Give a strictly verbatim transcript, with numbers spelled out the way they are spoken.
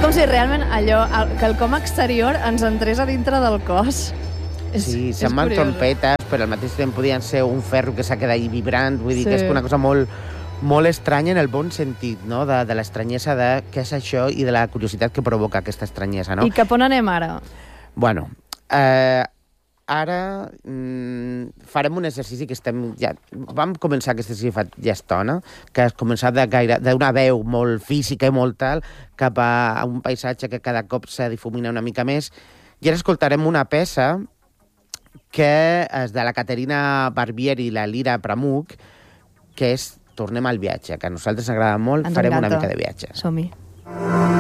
com si realment allò, que el com exterior ens entrés a dintre del cos. És, sí, és semblen curiós. trompetes, però al mateix temps podien ser un ferro que s'ha quedat ahí vibrant. Vull dir Sí. que és una cosa molt, molt estranya en el bon sentit, no? De, de l'estranyesa de què és això i de la curiositat que provoca aquesta estranyesa, no? I cap on anem ara? Bueno, eh, ara mm, farem un exercici que estem... Ja, vam començar aquest exercici fa ja estona, que has començat de gaire d'una veu molt física i molt tal, cap a un paisatge que cada cop se difumina una mica més. I ara escoltarem una peça que és de la Caterina Barbieri i la Lira Pramuk, que és Tornem al viatge, que a nosaltres ens agrada molt. Ens farem encanta. una mica de viatge. Som-hi.